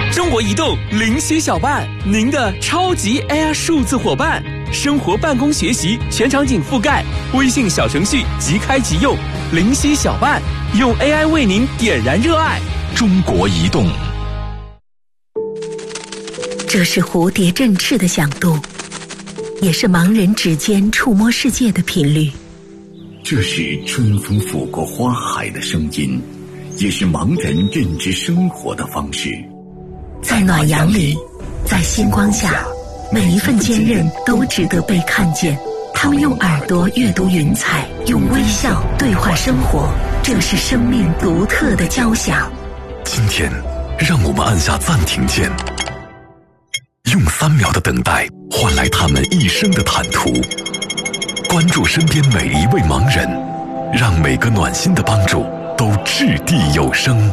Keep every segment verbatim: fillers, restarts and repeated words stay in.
中国移动灵犀小伴，您的超级 A I 数字伙伴，生活、办公、学习全场景覆盖，微信小程序即开即用。灵犀小伴，用 A I 为您点燃热爱。 中国移动。 这是蝴蝶振翅的响度，也是盲人指尖触摸世界的频率。 这是春风拂过花海的声音，也是盲人认知生活的方式。 在暖阳里，在星光下，每一份坚韧都值得被看见。他们用耳朵阅读云彩，用微笑对话生活，这是生命独特的交响。 今天，让我们按下暂停键，用三秒的等待换来他们一生的坦途。关注身边每一位盲人，让每个暖心的帮助都掷地有声。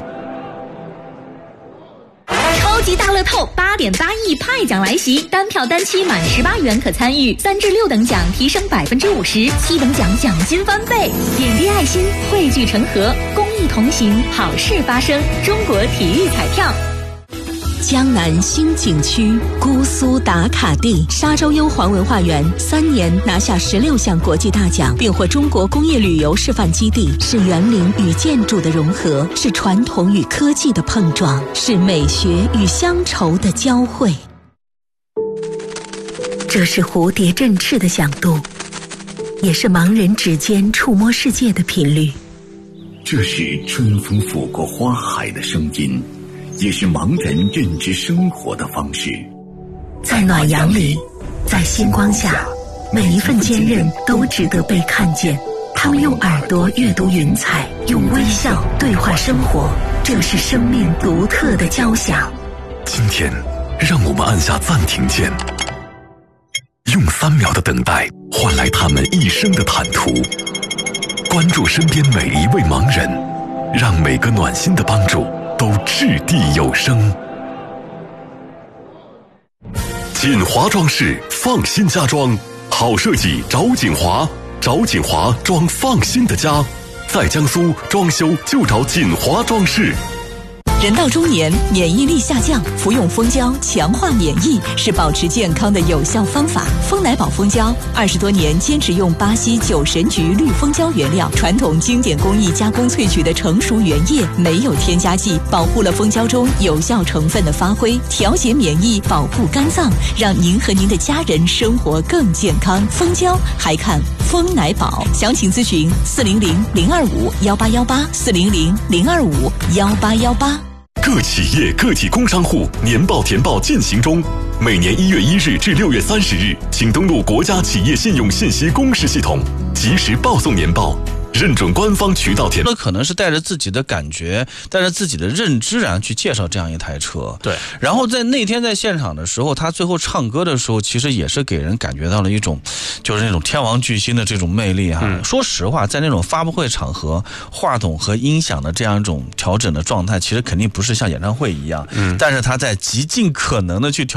超级大乐透八点八亿派奖来袭，单票单期满十八元可参与，三至六等奖提升百分之五十，七等奖奖金翻倍。点滴爱心，汇聚成河，公益同行，好事发生。中国体育彩票。 江南新景区姑苏打卡地沙洲优皇文化园三年拿下十六项国际大奖，并获中国工业旅游示范基地，是园林与建筑的融合，是传统与科技的碰撞，是美学与乡愁的交汇。这是蝴蝶振翅的响度，也是盲人指尖触摸世界的频率。 这是春风拂过花海的声音，也是盲人认知生活的方式。 在暖阳里，在星光下，每一份坚韧都值得被看见。他们用耳朵阅读云彩，用微笑对话生活，这是生命独特的交响。 今天，让我们按下暂停键，用三秒的等待换来他们一生的坦途。关注身边每一位盲人，让每个暖心的帮助都掷地有声。锦华装饰放心家装，好设计找锦华，找锦华装放心的家。在江苏装修就找锦华装饰。 人到中年，免疫力下降，服用蜂胶强化免疫是保持健康的有效方法。蜂奶宝蜂胶二十多年坚持用巴西九神菊绿蜂胶原料，传统经典工艺加工萃取的成熟原液，没有添加剂，保护了蜂胶中有效成分的发挥，调节免疫，保护肝脏，让您和您的家人生活更健康。蜂胶还看蜂奶宝，详情咨询四零零零二五幺八幺八四零零零二五幺八幺八。 各企业个体工商户年报填报进行中，每年一月一日至六月三十日，请登录国家企业信用信息公示系统，及时报送年报，认准官方渠道填。 那可能是带着自己的感觉，带着自己的认知，然后去介绍这样一台车。 对。 然后在那天在现场的时候，他最后唱歌的时候，其实也是给人感觉到了一种，就是那种天王巨星的这种魅力哈、啊嗯。说实话，在那种发布会场合，话筒和音响的这样一种调整的状态，其实肯定不是像演唱会一样。嗯。但是他在极尽可能的去调。